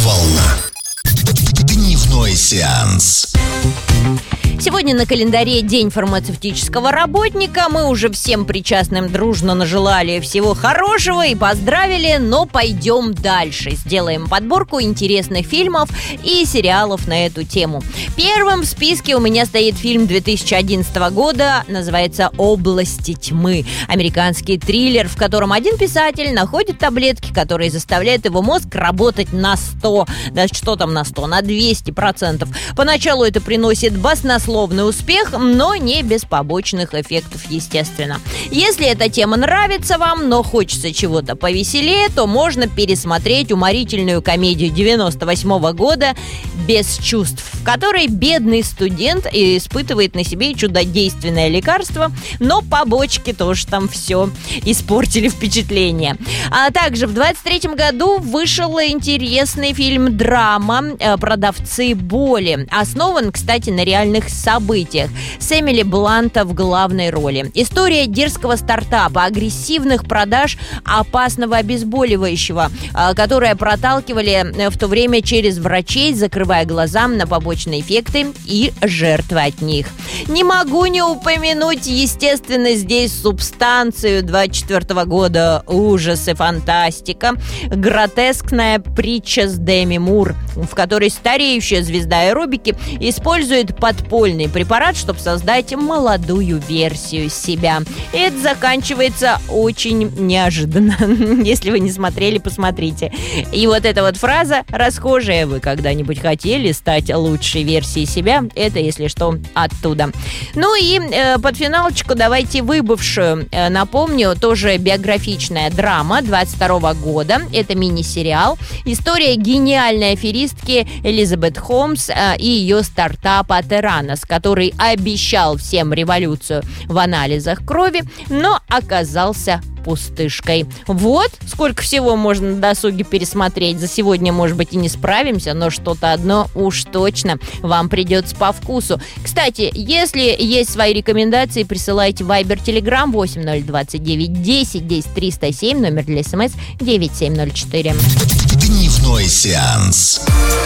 Волна. Дневной сеанс. Сегодня на календаре День фармацевтического работника. Мы уже всем причастным дружно нажелали всего хорошего и поздравили, но пойдем дальше. Сделаем подборку интересных фильмов и сериалов на эту тему. Первым в списке у меня стоит фильм 2011 года, называется «Области тьмы». Американский триллер, в котором один писатель находит таблетки, которые заставляют его мозг работать на 100, да что там на 100, на 200%. Поначалу это приносит баснословный успех, но не без побочных эффектов, естественно. Если эта тема нравится вам, но хочется чего-то повеселее, то можно пересмотреть уморительную комедию 98 года «Без чувств», в которой бедный студент испытывает на себе чудодейственное лекарство, но побочки тоже там все испортили впечатление. А также в 23 году вышел интересный фильм-драма «Продавцы боли». Основан, кстати, на реальных событиях. С Эмили Бланта в главной роли. История дерзкого стартапа, агрессивных продаж опасного обезболивающего, которое проталкивали в то время через врачей, закрывая глаза на побочные эффекты и жертвы от них. Не могу не упомянуть, естественно, здесь «Субстанцию» 24 года. Ужасы, фантастика. Гротескная притча с Деми Мур, в которой стареющая звезда аэробики использует подпольный препарат, чтобы создать молодую версию себя. И это заканчивается очень неожиданно. Если вы не смотрели, посмотрите. И вот эта вот фраза расхожая: «Вы когда-нибудь хотели стать лучшей версией себя?» Это, если что, оттуда. Ну и под финалочку давайте «Выбывшую». Напомню, тоже биографичная драма 22 года. Это мини-сериал. История гениальной аферистки Элизабет Холмс и ее стартапа Terranos, который обещал всем революцию в анализах крови, но оказался пустышкой. Вот сколько всего можно на досуге пересмотреть. За сегодня, может быть, и не справимся, но что-то одно уж точно вам придется по вкусу. Кстати, если есть свои рекомендации, присылайте в Viber, Telegram 8029 10 10 307, номер для СМС 9704. Дневной сеанс.